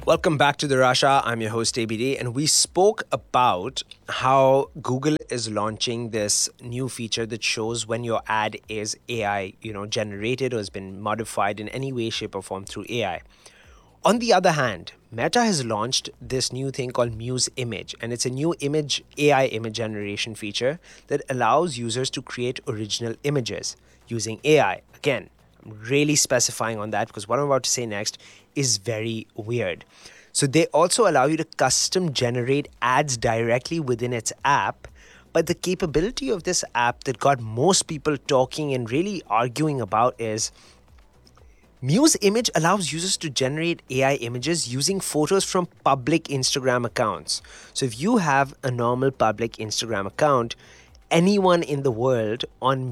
Welcome back to the Rasha. I'm your host ABD, and we spoke about how Google is launching this new feature that shows when your ad is AI, generated or has been modified in any way, shape, or form through AI. On the other hand, Meta has launched this new thing called Muse Image, and it's a new AI image generation feature that allows users to create original images using AI. Again, I'm really specifying on that because what I'm about to say next is very weird. So they also allow you to custom generate ads directly within its app. But the capability of this app that got most people talking and really arguing about is Muse Image allows users to generate AI images using photos from public Instagram accounts. So if you have a normal public Instagram account, anyone in the world on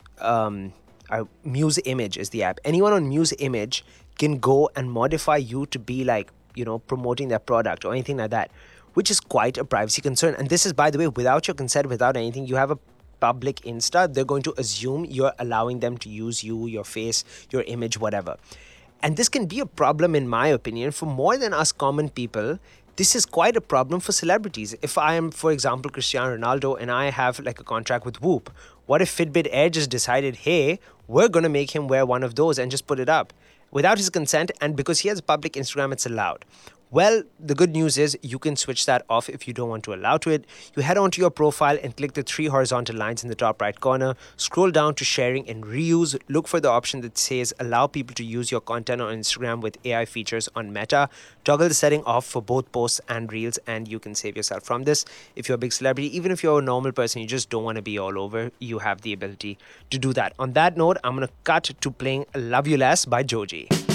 Muse Image is the app. Anyone on Muse Image can go and modify you to be like, promoting their product or anything like that, which is quite a privacy concern. And this is, by the way, without your consent, without anything. You have a public Insta, they're going to assume you're allowing them to use you, your face, your image, whatever. And this can be a problem, in my opinion, for more than us common people. This is quite a problem for celebrities. If I am, for example, Cristiano Ronaldo and I have like a contract with Whoop, what if Fitbit Air just decided, hey, we're going to make him wear one of those and just put it up without his consent, and because he has a public Instagram, it's allowed? Well, the good news is you can switch that off if you don't want to allow to it. You head onto your profile and click the three horizontal lines in the top right corner. Scroll down to sharing and reuse. Look for the option that says allow people to use your content on Instagram with AI features on Meta. Toggle the setting off for both posts and reels, and you can save yourself from this. If you're a big celebrity, even if you're a normal person, you just don't want to be all over, you have the ability to do that. On that note, I'm going to cut to playing Love You Less by Joji.